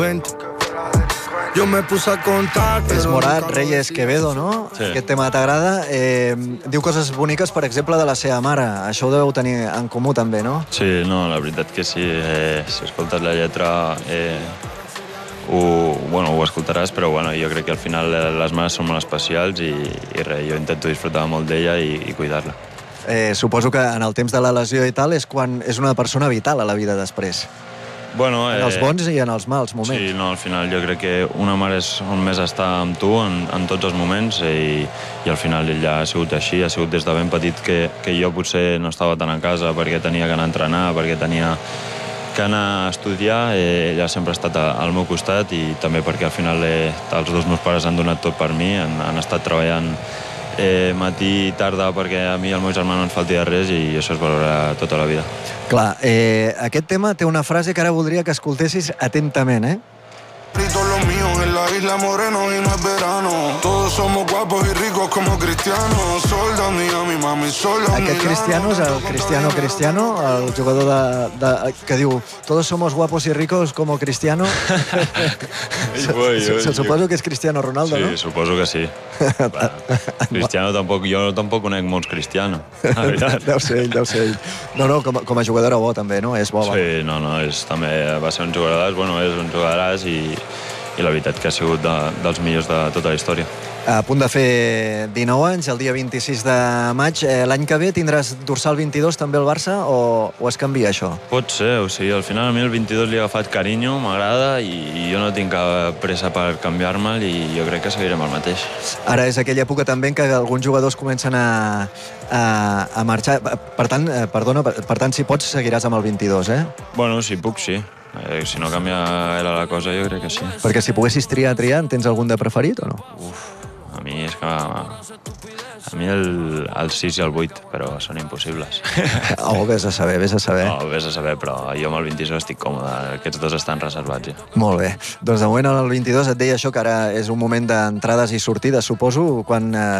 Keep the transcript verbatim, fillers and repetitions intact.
Jo me puse a contar... És Morat, Reyes, Quevedo, no? Sí. Aquest tema t'agrada. Eh, diu coses boniques, per exemple, de la seva mare. Això ho deveu tenir en comú, també, no? Sí, no, la veritat que sí. Eh, si escoltes la lletra... Eh, ho, bueno, ho escoltaràs, però bueno, jo crec que al final les mares són molt especials i, i res, jo intento disfrutar molt d'ella i, i cuidar-la. Eh, suposo que en el temps de la lesió i tal és quan és una persona vital a la vida després. Bueno, En els eh, bons i en els mals moments. Sí, no, al final jo crec que una mare és on més està amb tu en, en tots els moments i, i al final ella ha sigut així, ha sigut des de ben petit que, que jo potser no estava tant a casa perquè tenia que anar a entrenar, perquè tenia que anar a estudiar, eh, ella sempre ha estat a, al meu costat i també perquè al final eh, els dos meus pares han donat tot per mi, han, han estat treballant eh, matí i tarda perquè a mi i al meu germà no ens falti de res i això es valora tota la vida. Clar, eh, aquest tema té una frase que ara voldria que escoltessis atentament, eh? Los míos en la isla Moreno y no es verano. Todos somos guapos y ricos como Cristiano. Sol de Miami, mami, sol de Aquest Cristiano és el Cristiano Cristiano, el jugador de, de, que diu todos somos guapos y ricos como Cristiano. se, Ui, se, ui, se suposo que és Cristiano Ronaldo, sí, no? Sí, suposo que sí. Va, Cristiano tampoc, jo tampoc conec molts Cristiano, la veritat. Deu ser ell, deu ser ell. No, no, com, com a jugador bo també, no? És bo. Sí, no, no, és, també va ser un jugador, bueno, és un jugadoràs i, i la veritat que ha sigut de, dels millors de tota la història. A punt de fer dinou anys, el dia vint-i-sis de maig. Eh, L'any que ve tindràs dorsal vint-i-dos també al Barça o, o es canvia això? Pot ser, o sigui, al final a mi el vint-i-dos li he agafat carinyo, m'agrada i, i jo no tinc cap pressa per canviar-me'l i jo crec que seguirem el mateix. Ara és aquella època també en què alguns jugadors comencen a, a, a marxar. Per tant, eh, perdona, per, per tant, si pots seguiràs amb el vint-i-dos, eh? Bueno, si puc, sí. Eh, si no canvia era la cosa, jo crec que sí. Perquè si poguessis triar, triar, en tens algun de preferit o no? Uf, a mi és que... A mi el, el sis i el vuit, però són impossibles. Oh, vés a saber, vés a saber. No, vés a saber, però jo amb el vint-i-dos estic còmode. Aquests dos estan reservats, ja. Molt bé. Doncs de moment el vint-i-dos et deia això, que ara és un moment d'entrades i sortides, suposo, quan... Eh,